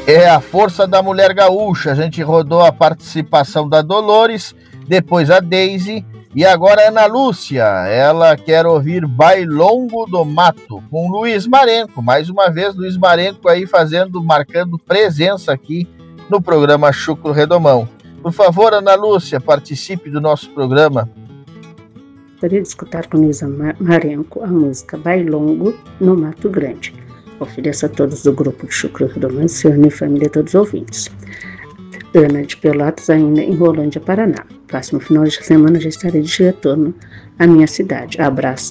É a força da mulher gaúcha. A gente rodou a participação da Dolores, depois a Deise e agora a Ana Lúcia. Ela quer ouvir Bailongo do Mato com Luiz Marenco. Mais uma vez, Luiz Marenco aí marcando presença aqui no programa Chucro Redomão. Por favor, Ana Lúcia, participe do nosso programa. Gostaria de escutar com Luiz Marenco a música Bailongo no Mato Grande. Ofereço a todos do grupo Chucro Redomão, Ciane e família, todos os ouvintes. Ana de Pelotas, ainda em Rolândia, Paraná. Próximo final de semana já estarei de retorno à minha cidade. Abraço